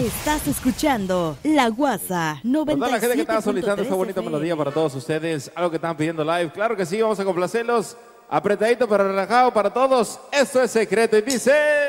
Estás escuchando La Guasa 97.3 Toda la gente que estaba solicitando esta bonita melodía para todos ustedes, algo que están pidiendo live, claro que sí, vamos a complacerlos. Apretadito pero relajado para todos, esto es Secreto y dice...